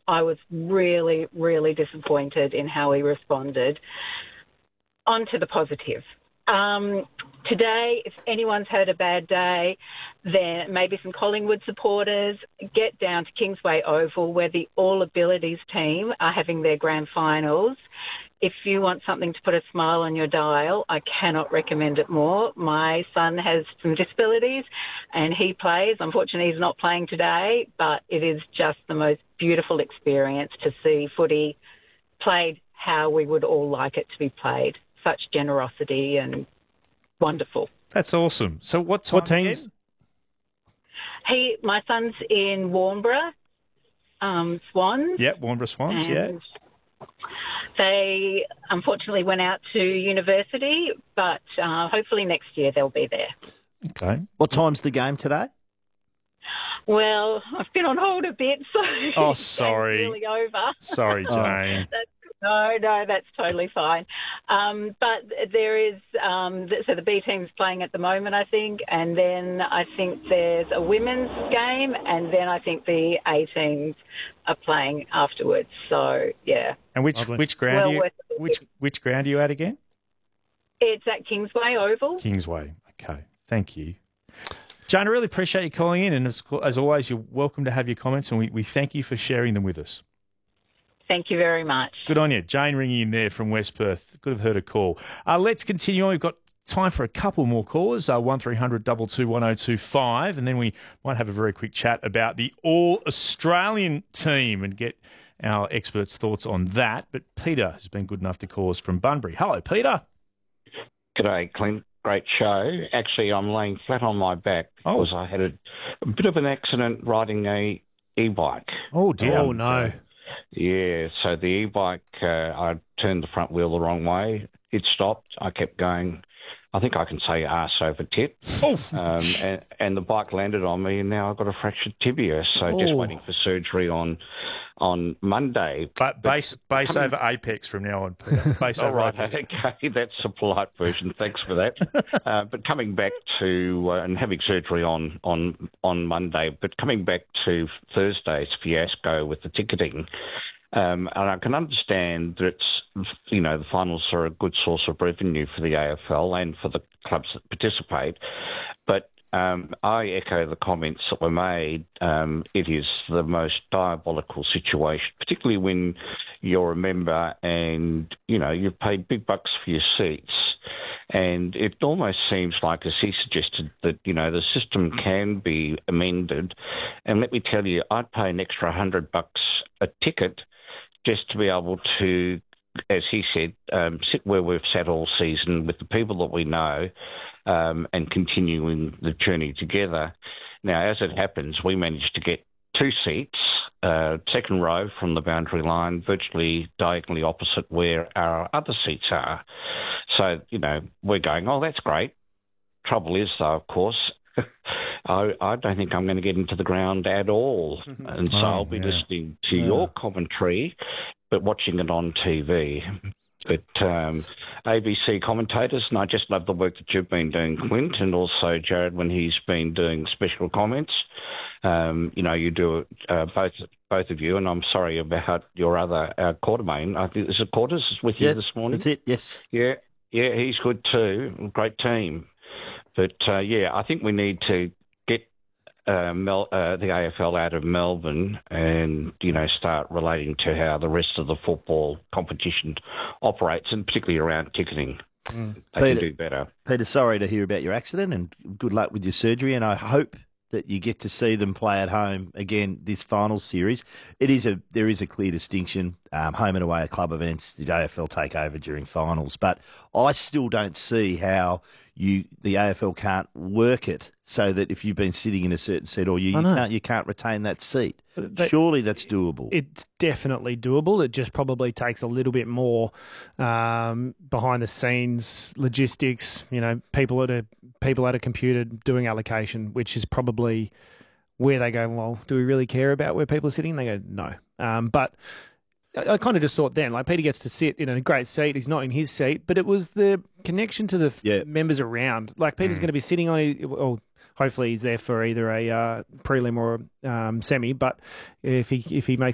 I was really, really disappointed in how he responded. On to the positive. Today, if anyone's had a bad day, then maybe some Collingwood supporters, get down to Kingsway Oval where the All Abilities team are having their grand finals. If you want something to put a smile on your dial, I cannot recommend it more. My son has some disabilities and he plays. Unfortunately, he's not playing today, but it is just the most beautiful experience to see footy played how we would all like it to be played. Such generosity and wonderful. That's awesome. So what teams? My son's in Warnbro, Swans. Yeah, Warnbro Swans, yeah. They unfortunately went out to university, but hopefully next year they'll be there. Okay. What time's the game today? Well, I've been on hold a bit, so oh, sorry, it's really over. Sorry, Jane. No, that's totally fine. But there is, so the B team's playing at the moment, I think, and then I think there's a women's game, and then I think the A teams are playing afterwards. So yeah. And which ground which ground are you at again? It's at Kingsway Oval. Kingsway. Okay. Thank you. Jane, I really appreciate you calling in, and as always, you're welcome to have your comments, and we thank you for sharing them with us. Thank you very much. Good on you. Jane ringing in there from West Perth. Good to have heard a call. Let's continue on. We've got time for a couple more callers, 1300 22 1025, and then we might have a very quick chat about the All-Australian team and get our experts' thoughts on that. But Peter has been good enough to call us from Bunbury. Hello, Peter. G'day, Clint. Great show. Actually, I'm laying flat on my back because I had a bit of an accident riding a e-bike. Oh, dear. Oh, no. Yeah, so the e-bike, I turned the front wheel the wrong way. It stopped. I kept going. I think I can say arse over tit. And the bike landed on me, and now I've got a fractured tibia. So just waiting for surgery on Monday. But base over apex from now on. Base over apex. Okay, that's a polite version. Thanks for that. But coming back to and having surgery on Monday, but coming back to Thursday's fiasco with the ticketing. And I can understand that the finals are a good source of revenue for the AFL and for the clubs that participate. But I echo the comments that were made. It is the most diabolical situation, particularly when you're a member and, you've paid big bucks for your seats. And it almost seems like, as he suggested, that, the system can be amended. And let me tell you, I'd pay an extra $100 a ticket just to be able to, as he said, sit where we've sat all season with the people that we know and continuing the journey together. Now, as it happens, we managed to get 2 seats, second row from the boundary line, virtually diagonally opposite where our other seats are. So, we're going, oh, that's great. Trouble is, though, of course, I don't think I'm going to get into the ground at all. And so I'll be listening to your commentary, but watching it on TV. But ABC commentators, and I just love the work that you've been doing, Quint, and also Jared when he's been doing special comments. You do both of you, and I'm sorry about your other Quartermain. I think there's a Quarters with you this morning. That's it, yes. Yeah, he's good too. Great team. But, I think we need to get the AFL out of Melbourne and, start relating to how the rest of the football competition operates, and particularly around ticketing. They can do better. Peter, sorry to hear about your accident, and good luck with your surgery, and I hope that you get to see them play at home again this final series. There is a clear distinction, home and away at club events. The AFL take over during finals, but I still don't see how the AFL can't work it so that if you've been sitting in a certain seat or you can't retain that seat. Surely that's doable. It's definitely doable. It just probably takes a little bit more behind the scenes logistics. People at a computer doing allocation, which is probably where they go, well, do we really care about where people are sitting? They go, no. But I kind of just thought then, like, Peter gets to sit in a great seat. He's not in his seat, but it was the connection to the members around. Like, Peter's going to be sitting on hopefully he's there for either a prelim or semi, but if he makes